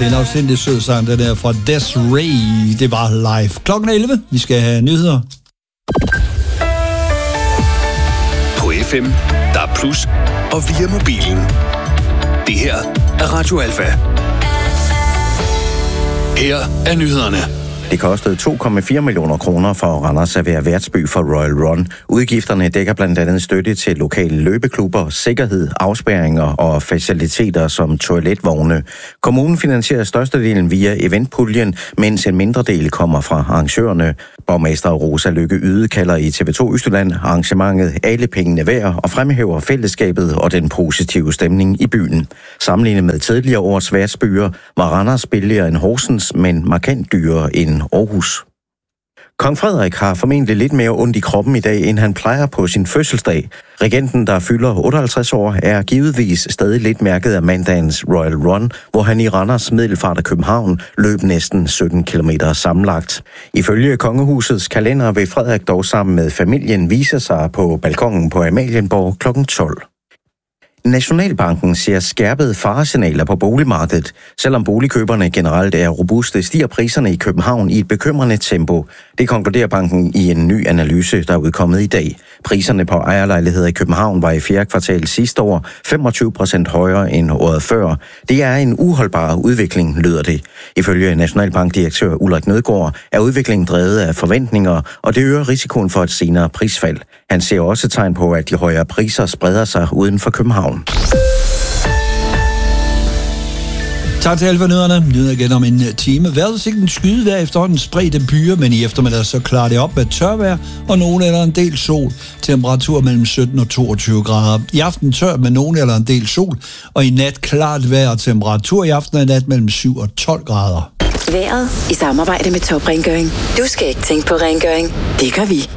Det er en afsindig sød sang, den der fra Des'ree. Det var live. Klokken 11. Vi skal have nyheder. På FM, der er plus, og via mobilen. Det her er Radio Alfa. Her er nyhederne. Det kostede 2,4 millioner kroner for Randers at være værtsby for Royal Run. Udgifterne dækker blandt andet støtte til lokale løbeklubber, sikkerhed, afspærringer og faciliteter som toiletvogne. Kommunen finansierer størstedelen via eventpuljen, mens en mindre del kommer fra arrangørerne. Borgmester Rosa Lykke Yde kalder i TV2 Østjylland arrangementet alle pengene værd og fremhæver fællesskabet og den positive stemning i byen. Sammenlignet med tidligere års værtsbyer var Randers billigere end Horsens, men markant dyrere end Aarhus. Kong Frederik har formentlig lidt mere ondt i kroppen i dag, end han plejer på sin fødselsdag. Regenten, der fylder 58 år, er givetvis stadig lidt mærket af mandagens Royal Run, hvor han i Randers Middelfart af København løb næsten 17 km sammenlagt. Ifølge kongehusets kalender vil Frederik dog sammen med familien vise sig på balkongen på Amalienborg kl. 12. Nationalbanken ser skærpede faresignaler på boligmarkedet. Selvom boligkøberne generelt er robuste, stiger priserne i København i et bekymrende tempo. Det konkluderer banken i en ny analyse, der er udkommet i dag. Priserne på ejerlejligheder i København var i fjerde kvartal sidste år 25% højere end året før. Det er en uholdbar udvikling, lyder det. Ifølge Nationalbankdirektør Ulrik Nødgaard er udviklingen drevet af forventninger, og det øger risikoen for et senere prisfald. Han ser også tegn på, at de højere priser spreder sig uden for København. Tak til Alfa-nyhederne. Nyheder igen om en time. Vejrudsigten skydevejr efterhånden spredte byer, men i eftermiddag så klarer det op med tørvejr og nogen eller en del sol. Temperatur mellem 17 og 22 grader. I aften tør med nogen eller en del sol, og i nat klart vejr og temperatur i aften og i nat mellem 7 og 12 grader. Vejret i samarbejde med Top Rengøring. Du skal ikke tænke på rengøring. Det gør vi.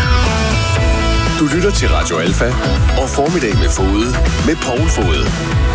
Du lytter til Radio Alfa og Formiddag med Fode med Poul Fode.